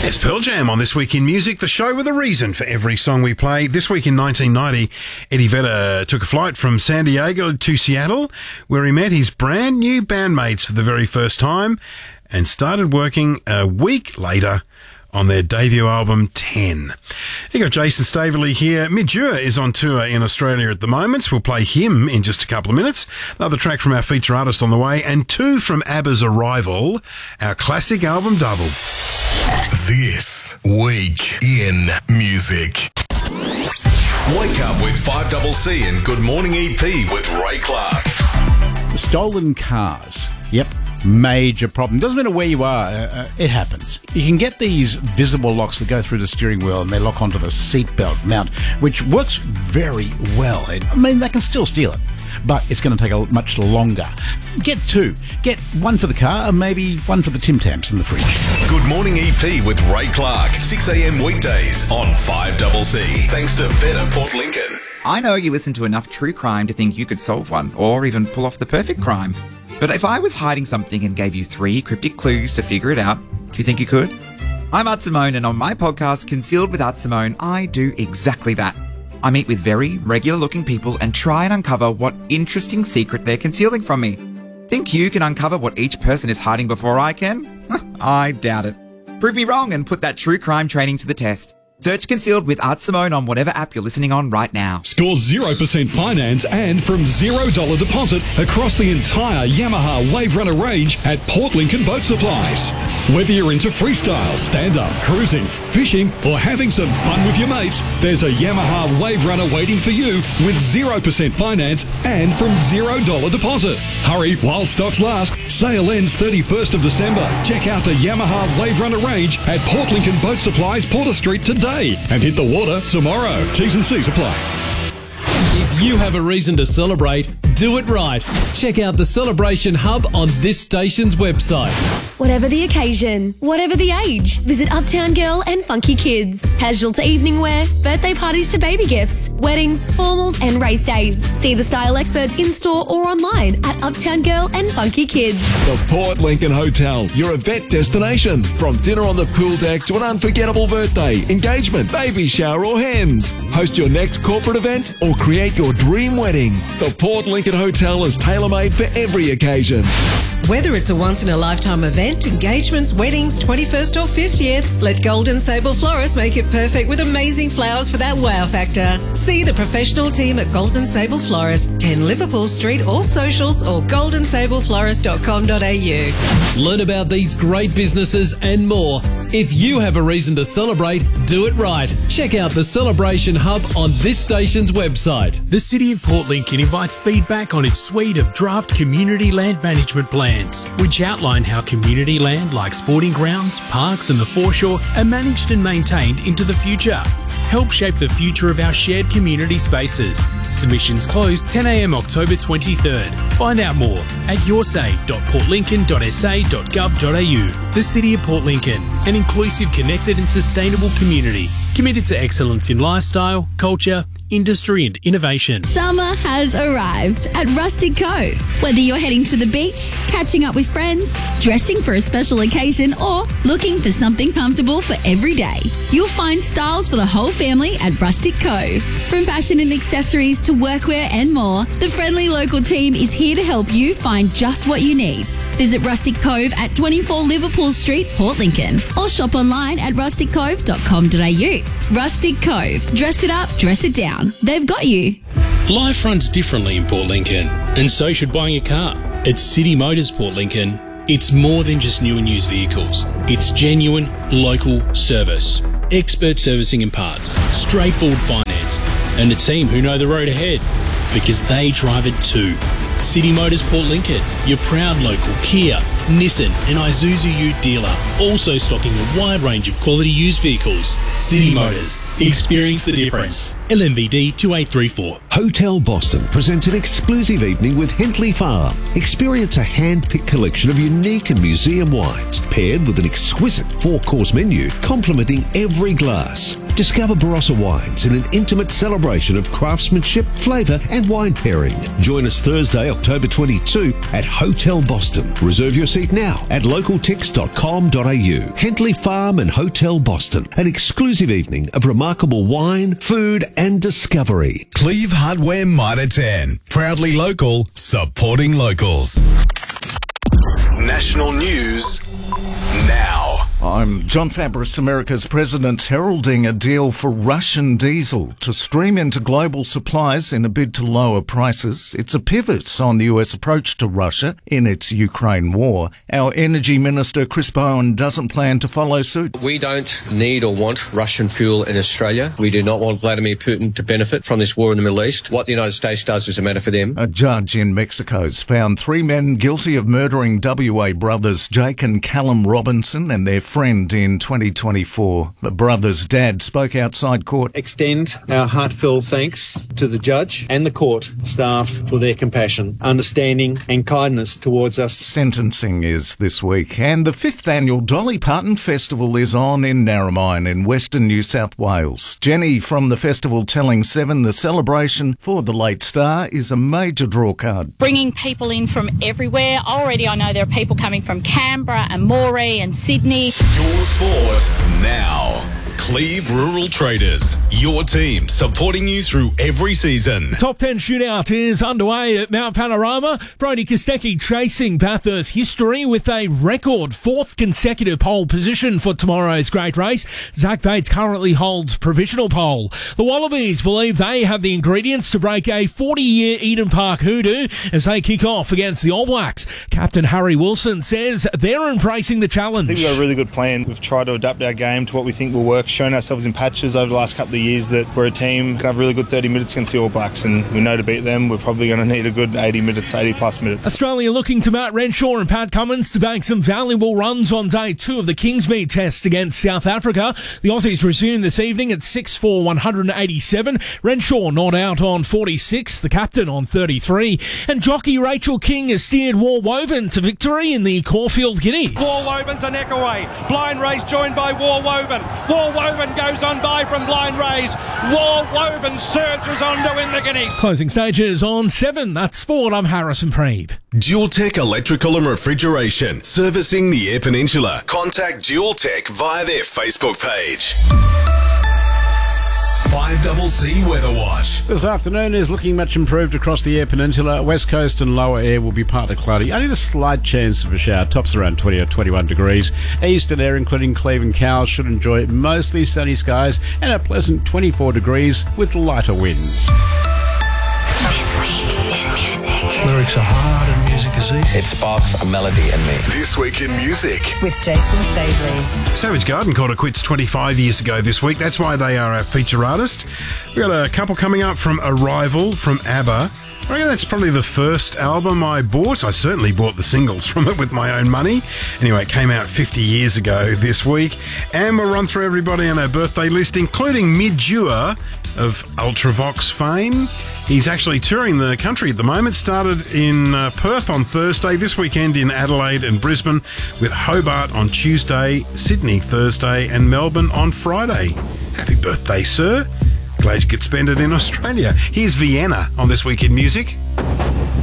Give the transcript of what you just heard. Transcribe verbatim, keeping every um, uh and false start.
It's Pearl Jam on This Week in Music, the show with a reason for every song we play. This week in nineteen ninety, Eddie Vedder took a flight from San Diego to Seattle, where he met his brand new bandmates for the very first time and started working a week later on their debut album, ten. You got Jason Staveley here. Midure is on tour in Australia at the moment. We'll play him in just a couple of minutes. Another track from our feature artist on the way, and two from ABBA's Arrival, our classic album double. This Week in Music. Wake up with five C C and Good Morning E P with Ray Clark. Stolen cars. Yep. Major problem. Doesn't matter where you are, uh, it happens. You can get these visible locks that go through the steering wheel and they lock onto the seatbelt mount, which works very well. I mean, they can still steal it, but it's going to take a much longer. Get two. Get one for the car and maybe one for the Tim Tams in the fridge. Good Morning E P with Ray Clark, six a.m. weekdays on five C C. Thanks to Better Port Lincoln. I know you listen to enough true crime to think you could solve one, or even pull off the perfect crime. But if I was hiding something and gave you three cryptic clues to figure it out, do you think you could? I'm Art Simone, and on my podcast, Concealed with Art Simone, I do exactly that. I meet with very regular-looking people and try and uncover what interesting secret they're concealing from me. Think you can uncover what each person is hiding before I can? I doubt it. Prove me wrong and put that true crime training to the test. Search Concealed with Art Simone on whatever app you're listening on right now. Score zero percent finance and from zero dollars deposit across the entire Yamaha Wave Runner range at Port Lincoln Boat Supplies. Whether you're into freestyle, stand-up, cruising, fishing, or having some fun with your mates, there's a Yamaha Wave Runner waiting for you with zero percent finance and from zero dollars deposit. Hurry while stocks last. Sale ends thirty-first of December. Check out the Yamaha Wave Runner range at Port Lincoln Boat Supplies, Porter Street today. And hit the water tomorrow. T's and C's apply. If you have a reason to celebrate, do it right. Check out the Celebration Hub on this station's website. Whatever the occasion, whatever the age, visit Uptown Girl and Funky Kids. Casual to evening wear, birthday parties to baby gifts, weddings, formals and race days. See the style experts in-store or online at Uptown Girl and Funky Kids. The Port Lincoln Hotel, your event destination. From dinner on the pool deck to an unforgettable birthday, engagement, baby shower or hens. Host your next corporate event or create your dream wedding. The Port Lincoln Hotel is tailor-made for every occasion. Whether it's a once-in-a-lifetime event, engagements, weddings, twenty-first or fiftieth, let Golden Sable Florists make it perfect with amazing flowers for that wow factor. See the professional team at Golden Sable Florists, ten Liverpool Street, or socials, or golden sable florist dot com dot a u. Learn about these great businesses and more. If you have a reason to celebrate, do it right. Check out the Celebration Hub on this station's website. The City of Port Lincoln invites feedback on its suite of draft community land management plans, which outline how community land like sporting grounds, parks and the foreshore are managed and maintained into the future. Help shape the future of our shared community spaces. Submissions close ten a.m. October twenty-third. Find out more at yoursay dot port lincoln dot s a dot gov dot a u. The City of Port Lincoln, an inclusive, connected and sustainable community committed to excellence in lifestyle, culture, industry and innovation. Summer has arrived at Rustic Cove. Whether you're heading to the beach, catching up with friends, dressing for a special occasion or looking for something comfortable for every day, you'll find styles for the whole family at Rustic Cove. From fashion and accessories to workwear and more, the friendly local team is here to help you find just what you need. Visit Rustic Cove at twenty-four Liverpool Street, Port Lincoln, or shop online at rustic cove dot com dot a u. Rustic Cove. Dress it up, dress it down. They've got you. Life runs differently in Port Lincoln, and so should buying a car. At City Motors Port Lincoln, it's more than just new and used vehicles. It's genuine, local service, expert servicing and parts, straightforward finance, and a team who know the road ahead because they drive it too. City Motors Port Lincoln, your proud local Kia, Nissan and Isuzu Ute dealer, also stocking a wide range of quality used vehicles. City Motors, experience the difference. L M V D two eight three four. Hotel Boston presents an exclusive evening with Hintley Farm. Experience a hand-picked collection of unique and museum wines, paired with an exquisite four-course menu, complementing every glass. Discover Barossa wines in an intimate celebration of craftsmanship, flavour and wine pairing. Join us Thursday, October twenty-second at Hotel Boston. Reserve your seat now at localtix dot com dot a u. Hentley Farm and Hotel Boston, an exclusive evening of remarkable wine, food and discovery. Cleve Hardware Mitre ten. Proudly local, supporting locals. National news now. I'm John Fabris. America's president heralding a deal for Russian diesel to stream into global supplies in a bid to lower prices. It's a pivot on the U S approach to Russia in its Ukraine war. Our energy minister, Chris Bowen, doesn't plan to follow suit. We don't need or want Russian fuel in Australia. We do not want Vladimir Putin to benefit from this war in the Middle East. What the United States does is a matter for them. A judge in Mexico's found three men guilty of murdering W A brothers Jake and Callum Robinson and their friend in twenty twenty-four. The brothers' dad spoke outside court. Extend our heartfelt thanks to the judge and the court staff for their compassion, understanding and kindness towards us. Sentencing is this week, and the fifth annual Dolly Parton Festival is on in Narromine in Western New South Wales. Jenny from the festival telling Seven the celebration for the late star is a major draw card. Bringing people in from everywhere. Already I know there are people coming from Canberra and Moree and Sydney. Your sport now. Cleve Rural Traders, your team supporting you through every season. Top ten shootout is underway at Mount Panorama. Brodie Kostecki chasing Bathurst history with a record fourth consecutive pole position for tomorrow's great race. Zach Bates currently holds provisional pole. The Wallabies believe they have the ingredients to break a forty-year Eden Park hoodoo as they kick off against the All Blacks. Captain Harry Wilson says they're embracing the challenge. I think we've got a really good plan. We've tried to adapt our game to what we think will work. Shown ourselves in patches over the last couple of years that we're a team can have really good thirty minutes against the All Blacks, and we know to beat them we're probably going to need a good eighty minutes, eighty plus minutes. Australia looking to Matt Renshaw and Pat Cummins to bank some valuable runs on day two of the Kingsmead test against South Africa. The Aussies resume this evening at six four, one eighty-seven. Renshaw not out on forty-six, the captain on thirty-three, and jockey Rachel King has steered War Woven to victory in the Caulfield Guineas. War Woven's a neck away. Blind Race joined by War Woven. War Woven goes on by from Blind Race. War Woven surges on to win the Guineas. Closing stages on seven. That's sport. I'm Harrison Preeb. Dualtech Electrical and Refrigeration, servicing the Eyre Peninsula. Contact Dualtech via their Facebook page. five double C Weather Watch. This afternoon is looking much improved across the Eyre Peninsula. West coast and lower air will be partly cloudy. Only the slight chance of a shower. Tops around twenty or twenty-one degrees. Eastern air, including Cleve and Cowes, should enjoy mostly sunny skies and a pleasant twenty-four degrees with lighter winds. This week in music. Lyrics are hard and music is easy. It sparks a melody in me. This week in music. With Jason Staveley. Savage Garden called it quits twenty-five years ago this week. That's why they are our feature artist. We've got a couple coming up from Arrival from ABBA. I reckon that's probably the first album I bought. I certainly bought the singles from it with my own money. Anyway, it came out fifty years ago this week. And we'll run through everybody on our birthday list, including Midgeur of Ultravox fame. He's actually touring the country at the moment. Started in uh, Perth on Thursday, this weekend in Adelaide and Brisbane, with Hobart on Tuesday, Sydney Thursday, and Melbourne on Friday. Happy birthday, sir. Glad you could spend it in Australia. Here's Vienna on This Week in Music.